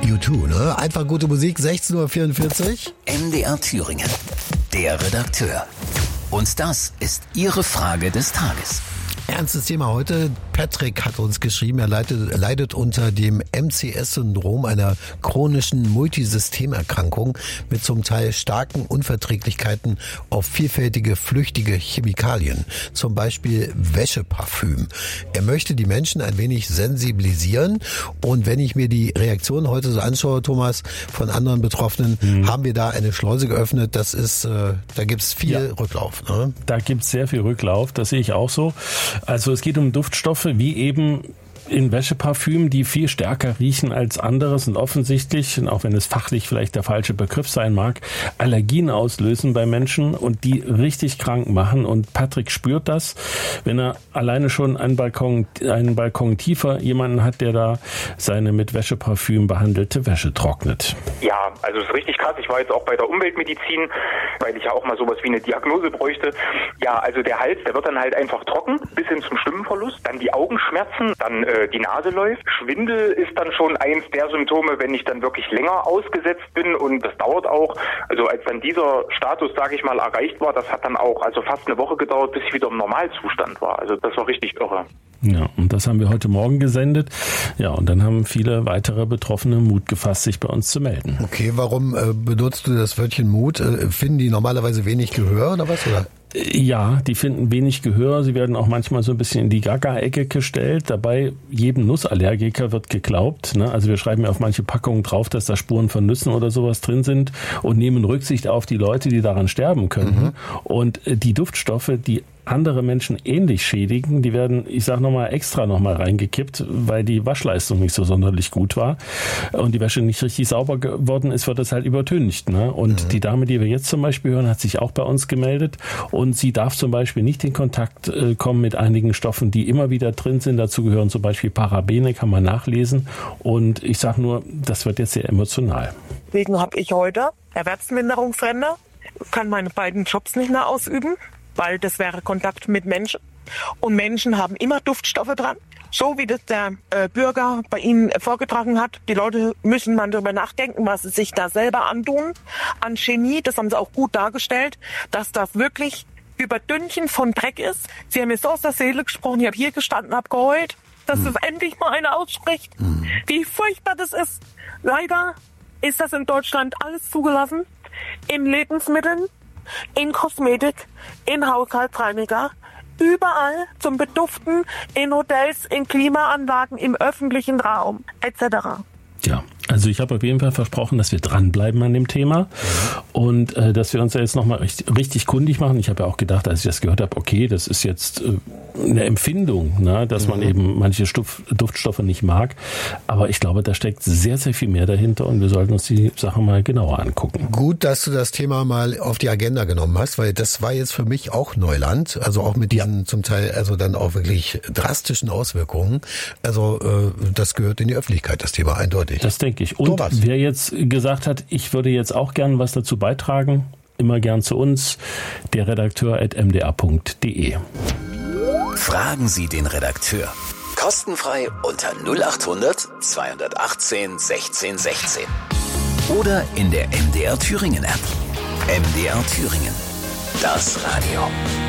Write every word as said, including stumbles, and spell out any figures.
U zwei, ne? Einfach gute Musik, sechzehn Uhr vierundvierzig. M D R Thüringen, der Redakteur. Und das ist Ihre Frage des Tages. Ernstes Thema heute. Patrick hat uns geschrieben, er leidet, leidet unter dem M C S-Syndrom, einer chronischen Multisystemerkrankung mit zum Teil starken Unverträglichkeiten auf vielfältige flüchtige Chemikalien, zum Beispiel Wäscheparfüm. Er möchte die Menschen ein wenig sensibilisieren, und wenn ich mir die Reaktion heute so anschaue, Thomas, von anderen Betroffenen, mhm. haben wir da eine Schleuse geöffnet. Das ist, äh, da gibt's viel ja. Rücklauf. Ne? Da gibt's sehr viel Rücklauf, das sehe ich auch so. Also es geht um Duftstoffe, wie eben in Wäscheparfüm, die viel stärker riechen als anderes und offensichtlich, auch wenn es fachlich vielleicht der falsche Begriff sein mag, Allergien auslösen bei Menschen und die richtig krank machen. Und Patrick spürt das, wenn er alleine schon einen Balkon, einen Balkon tiefer jemanden hat, der da seine mit Wäscheparfüm behandelte Wäsche trocknet. Ja, also es ist richtig krass. Ich war jetzt auch bei der Umweltmedizin, weil ich ja auch mal sowas wie eine Diagnose bräuchte. Ja, also der Hals, der wird dann halt einfach trocken, bis hin zum Stimmenverlust, dann die Augenschmerzen, dann äh, die Nase läuft. Schwindel ist dann schon eins der Symptome, wenn ich dann wirklich länger ausgesetzt bin, und das dauert auch. Also als dann dieser Status, sage ich mal, erreicht war, das hat dann auch also fast eine Woche gedauert, bis ich wieder im Normalzustand war. Also das war richtig irre. Ja, und das haben wir heute Morgen gesendet. Ja, und dann haben viele weitere Betroffene Mut gefasst, sich bei uns zu melden. Okay, warum äh, benutzt du das Wörtchen Mut? Äh, finden die normalerweise wenig Gehör oder was? Oder? Ja, die finden wenig Gehör. Sie werden auch manchmal so ein bisschen in die Gaga-Ecke gestellt. Dabei, jedem Nussallergiker wird geglaubt. Ne? Also wir schreiben ja auf manche Packungen drauf, dass da Spuren von Nüssen oder sowas drin sind, und nehmen Rücksicht auf die Leute, die daran sterben könnten. Mhm. Und die Duftstoffe, die andere Menschen ähnlich schädigen, die werden, ich sag nochmal, extra nochmal reingekippt, weil die Waschleistung nicht so sonderlich gut war und die Wäsche nicht richtig sauber geworden ist, wird das halt übertüncht. Ne? Und mhm. die Dame, die wir jetzt zum Beispiel hören, hat sich auch bei uns gemeldet, und sie darf zum Beispiel nicht in Kontakt äh, kommen mit einigen Stoffen, die immer wieder drin sind. Dazu gehören zum Beispiel Parabene, kann man nachlesen, und ich sag nur, das wird jetzt sehr emotional. Deswegen habe ich heute Erwerbsminderungsrente, kann meine beiden Jobs nicht mehr ausüben, weil das wäre Kontakt mit Menschen. Und Menschen haben immer Duftstoffe dran. So wie das der äh, Bürger bei Ihnen vorgetragen hat. Die Leute müssen mal darüber nachdenken, was sie sich da selber antun. An Chemie, das haben sie auch gut dargestellt, dass das wirklich Überdünnchen von Dreck ist. Sie haben mir so aus der Seele gesprochen, ich habe hier gestanden, habe geheult, dass das endlich mal einer ausspricht. Mhm. Wie furchtbar das ist. Leider ist das in Deutschland alles zugelassen. In Lebensmitteln, in Kosmetik, in Haushaltsreiniger, überall zum Beduften, in Hotels, in Klimaanlagen, im öffentlichen Raum, et cetera. Ja, also ich habe auf jeden Fall versprochen, dass wir dranbleiben an dem Thema und äh, dass wir uns da jetzt nochmal richtig, richtig kundig machen. Ich habe ja auch gedacht, als ich das gehört habe, okay, das ist jetzt äh, eine Empfindung, ne, dass mhm. man eben manche Stuf, Duftstoffe nicht mag. Aber ich glaube, da steckt sehr, sehr viel mehr dahinter, und wir sollten uns die Sache mal genauer angucken. Gut, dass du das Thema mal auf die Agenda genommen hast, weil das war jetzt für mich auch Neuland. Also auch mit diesen zum Teil also dann auch wirklich drastischen Auswirkungen. Also äh, das gehört in die Öffentlichkeit, das Thema eindeutig. Das denke ich. Und Thomas, wer jetzt gesagt hat, ich würde jetzt auch gern was dazu beitragen, immer gern zu uns, der Redakteur at m d r punkt d e. Fragen Sie den Redakteur. Kostenfrei unter null acht hundert zweihundertachtzehn sechzehn sechzehn. Oder in der M D R Thüringen App. M D R Thüringen. Das Radio.